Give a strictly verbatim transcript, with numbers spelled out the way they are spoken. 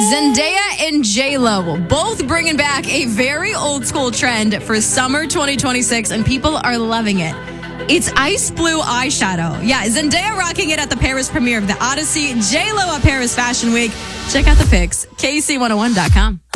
Zendaya and J-Lo both bringing back a very old school trend for summer twenty twenty-six, and people are loving it. It's ice blue eyeshadow. Yeah, Zendaya rocking it at the Paris premiere of The Odyssey, J-Lo at Paris Fashion Week. Check out the pics, K C one oh one dot com.